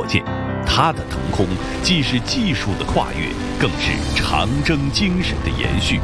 箭，它的腾空既是技术的跨越，更是长征精神的延续。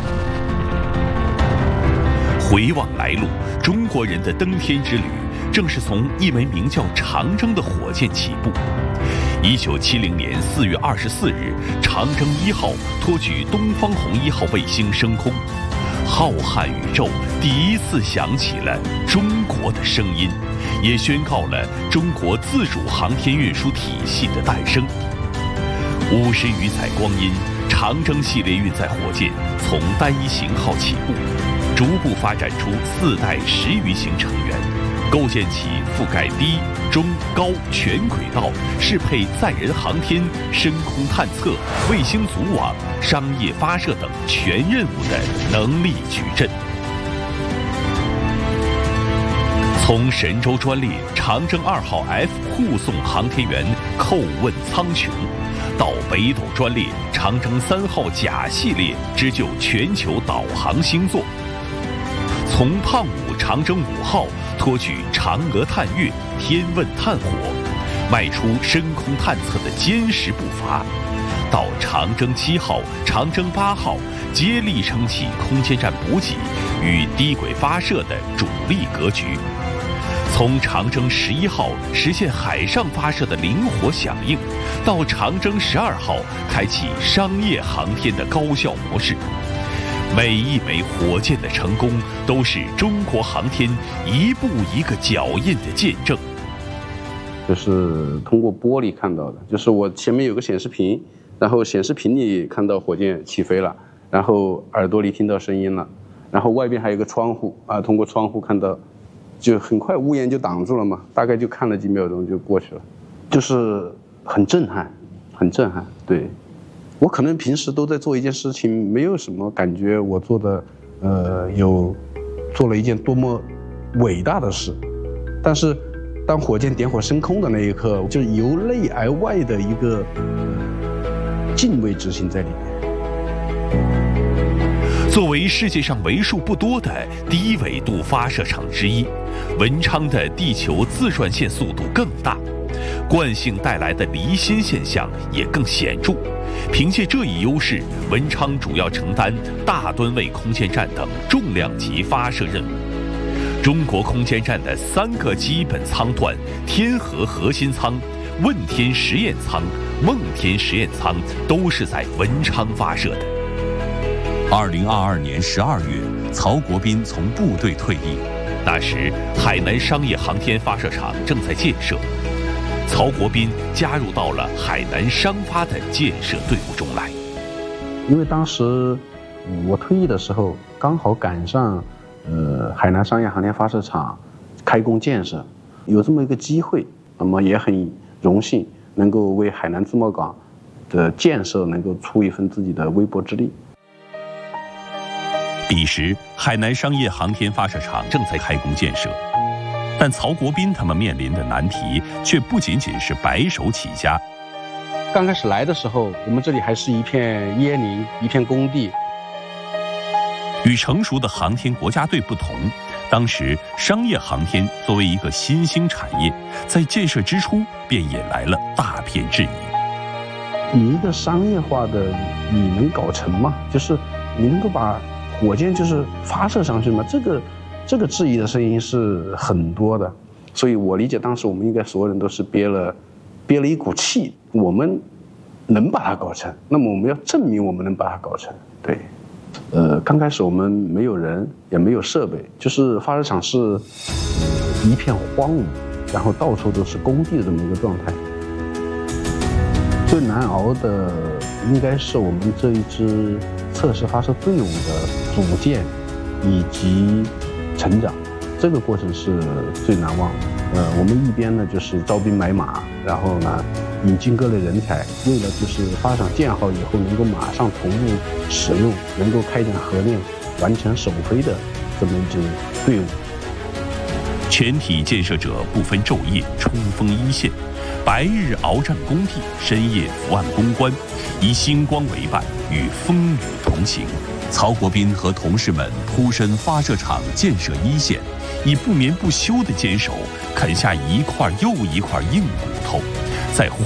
回望来路，中国人的登天之旅正是从一枚名叫长征的火箭起步。1970年4月24日，长征1号托举东方红1号卫星升空，浩瀚宇宙第一次响起了中国的声音，也宣告了中国自主航天运输体系的诞生。50余载光阴，长征系列运载火箭从单一型号起步，逐步发展出4代10余型成员，构建起覆盖低、中、高全轨道、适配载人航天、深空探测、卫星组网、商业发射等全任务的能力矩阵。从神舟专列长征2号 F 护送航天员叩问苍穹，到北斗专列长征3号甲系列织就全球导航星座，从胖五长征5号托举嫦娥探月、天问探火，迈出深空探测的坚实步伐，到长征7号、长征8号接力撑起空间站补给与低轨发射的主力格局，从长征11号实现海上发射的灵活响应，到长征12号开启商业航天的高效模式。每一枚火箭的成功，都是中国航天一步一个脚印的见证。 就是通过玻璃看到的，就是我前面有个显示屏，然后显示屏里看到火箭起飞了，然后耳朵里听到声音了，然后外边还有个窗户啊，通过窗户看到，就很快屋檐就挡住了嘛，大概就看了几秒钟就过去了，就是很震撼，很震撼，对。我可能平时都在做一件事情，没有什么感觉我做的，有做了一件多么伟大的事，但是当火箭点火升空的那一刻，就由内而外的一个敬畏之心在里面。 作为世界上为数不多的低纬度发射场之一，文昌的地球自转线速度更大，惯性带来的离心现象也更显著。凭借这一优势，文昌主要承担大吨位空间站等重量级发射任务。中国空间站的3个基本舱段——天河核心舱、问天实验舱、梦天实验舱，都是在文昌发射的。 2022年12月，曹国斌从部队退役， 那时海南商业航天发射场正在建设。曹国斌加入到了海南商发的建设队伍中来。 因为当时我退役的时候，刚好赶上海南商业航天发射场开工建设，有这么一个机会，那么也很荣幸能够为海南自贸港的建设能够出一份自己的微薄之力。 彼时，海南商业航天发射场正在开工建设。但曹国斌他们面临的难题却不仅仅是白手起家。 刚开始来的时候，我们这里还是一片椰林，一片工地。 与成熟的航天国家队不同，当时商业航天作为一个新兴产业，在建设之初便引来了大片质疑。 你一个商业化的，你能搞成吗？就是你能够把火箭就是发射上去吗？这个质疑的声音是很多的，所以我理解当时我们应该所有人都是憋了一股气，我们能把它搞成，那么我们要证明我们能把它搞成。对，刚开始我们没有人，也没有设备，就是发射场是一片荒芜，然后到处都是工地的这么一个状态。最难熬的应该是我们这一支测试发射队伍的组建以及成长，这个过程是最难忘的。我们一边呢就是招兵买马，然后呢引进各类人才，为了就是发射场建好以后能够马上投入使用，能够开展核练，完成首飞的这么一支队伍。 全体建设者不分昼夜，冲锋一线，白日鏖战工地，深夜伏案攻关，以星光为伴，与风雨同行。曹国斌和同事们扑身发射场建设一线，以不眠不休的坚守，啃下一块又一块硬骨头，在